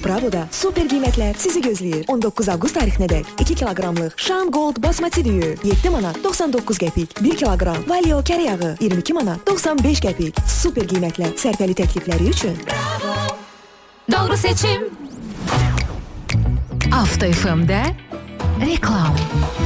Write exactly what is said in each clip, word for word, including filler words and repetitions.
Bravo'da super qiymətlər sizi gözləyir. on doqquz avqust tarixinədək iki kiloqramlıq Şam Gold basmati düyü yeddi manat doxsan doqquz qəpik, bir kiloqram Valio kər yağı iyirmi iki manat doxsan beş qəpik. Super qiymətlər sərfəli təklifləri üçün Bravo. Doğru seçim. Avto F M'də reklam.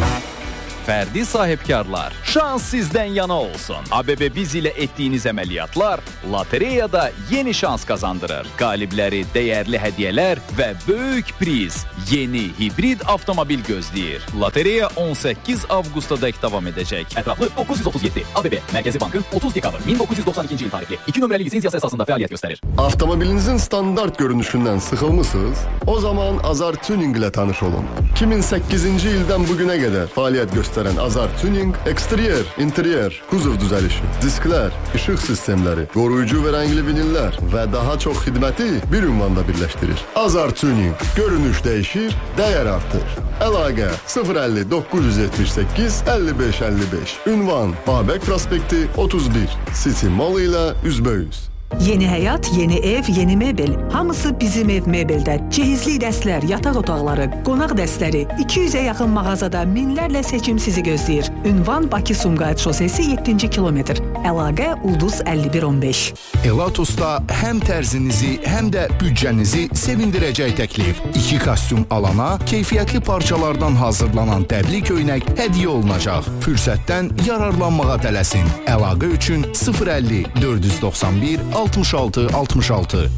Fərdi sahibkarlar, şans sizdən yana olsun. A B B Biz ilə etdiyiniz əməliyyatlar lotereyada yeni şans qazandırır. Qalibləri dəyərli hədiyyələr və böyük priz. Yeni hibrid avtomobil gözləyir. Lotereya on səkkiz avqustadək davam edəcək. Ətraflı doqquz yüz otuz yeddi. A B B Mərkəzi Bankın otuz dekabr min doqquz yüz doxsan ikinci il tarixli iki nömrəli lisensiyası əsasında fəaliyyət göstərir. Avtomobilinizin standart görünüşündən sıxılmısınız? O zaman Azar Tuning ilə tanış olun. iki min səkkizinci ildən bugünə qədər fəaliyyət göstərən Azar Tuning, eksteryer, interyer, kuzov düzəlişi, disklər, işıq sistemləri, qoruyucu və rəngli vinillər və daha çox xidməti bir ünvanda birləşdirir. Azar Tuning, görünüş dəyişir, dəyər artır. Əlaqə sıfır əlli doqquz yüz yetmiş səkkiz əlli beş əlli beş. Ünvan Babək prospekti otuz bir. City Mall ilə üzbəüz. Yeni həyat, yeni ev, yeni mebel. Hamısı bizim ev mebeldə. Cehizli dəstlər, yataq otaqları, qonaq dəstləri, iki yüzə yaxın mağazada minlərlə seçim sizi gözləyir. Ünvan Bakı Sumqayıt şosesi yeddinci kilometr. Əlaqə Ulduz əlli bir on beş. Elatus'da həm tərzinizi, həm də büdcənizi sevindirəcək təklif. İki kostyum alana, keyfiyyətli parçalardan hazırlanan dəbli köynək hədiyyə olunacaq. Fürsətdən yararlanmağa tələsin. Əlaqə üçün sıfır əlli dörd yüz doxsan bir altmış altı altmış altı.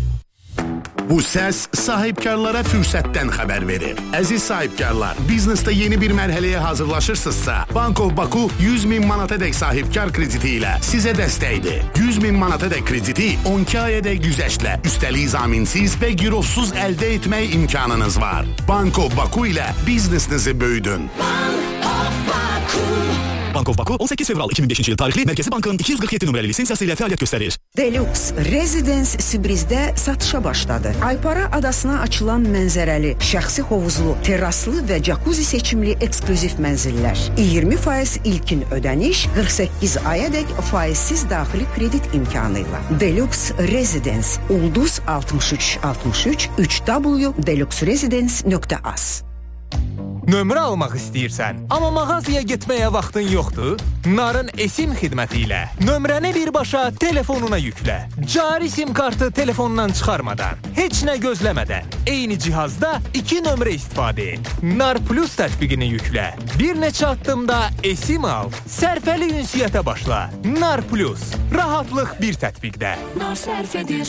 Bu səs sahibkarlara fürsətdən xəbər verir. Əziz sahibkarlar, biznesdə yeni bir mərhələyə hazırlaşırsınızsa, Bank of Baku yüz min manatadək sahibkar krediti ilə sizə dəstəkdir. yüz min manatadək krediti on iki ayədək güzəştlə, üstəlik zaminsiz və girovsuz əldə etmək imkanınız var. Bank of Baku ilə biznesinizi böyüdün. Bank of Baku. Bank of Baku on səkkiz fevral iki min beşinci il tarixli Mərkəzi Bankın iki yüz qırx yeddi nömrəli lisensiyası ilə fəaliyyət göstərir. Deluxe Residence Sibrizdə satışa başladı. Aypara adasına açılan mənzərəli, şəxsi hovuzlu, terraslı və jacuzzi seçimli eksklüziv mənzillər. iyirmi faiz ilkin ödəniş, qırx səkkiz ayədək faizsiz daxili kredit imkanı ilə. Deluxe Residence Ulduz altmış üç altmış üç üç w deluxe residence nöqtə az. Nömrə almaq istəyirsən, amma mağazaya getməyə vaxtın yoxdur? Narın eSIM xidməti ilə nömrəni birbaşa telefonuna yüklə. Cari sim kartı telefondan çıxarmadan, heç nə gözləmədən, eyni cihazda iki nömrə istifadə et. Nar Plus tətbiqini yüklə. Bir neçə addımda eSIM al, sərfəli ünsiyyətə başla. Nar Plus, rahatlıq bir tətbiqdə. Nar sərf edir.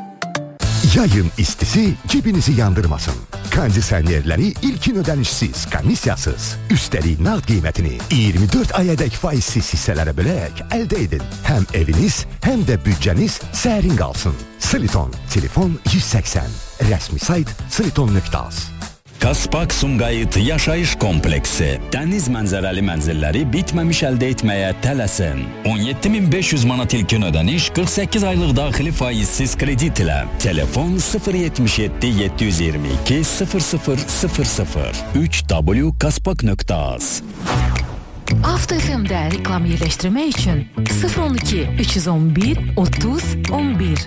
Yayın istisi cebinizi yandırmasın. Kondisyonerləri ilkin ödənişsiz, komissiyasız, üstəlik nağd qiymətini iyirmi dörd ayədək faizsiz hissələrə bölərək əldə edin. Həm eviniz, həm də büdcəniz sərin qalsın. Siliton, telefon yüz səksən, rəsmi sayt siliton nöqtə az. Kaspak Sumqayıt Yaşayış Kompleksi dəniz mənzərəli mənzilləri bitməmiş əldə etməyə tələsin. on yeddi min beş yüz manat ilkin ödəniş, qırx səkkiz aylıq daxili faizsiz kredit ilə. Telefon sıfır yetmiş yeddi yeddi yüz iyirmi iki sıfır sıfır sıfır sıfır üç w kaspak nöqtə az. Avto F M'də reklam yerləşdirmək üçün sıfır on iki üç yüz on bir otuz on bir.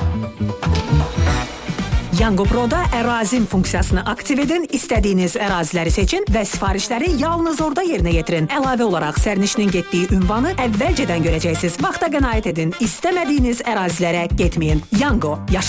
Yango Pro'da ərazim funksiyasını aktiv edin, istədiyiniz əraziləri seçin və sifarişləri yalnız orada yerinə yetirin. Əlavə olaraq sərnişinin getdiyi ünvanı əvvəlcədən görəcəksiniz. Vaxta qənaət edin, istəmədiyiniz ərazilərə getməyin. Yango, yaşa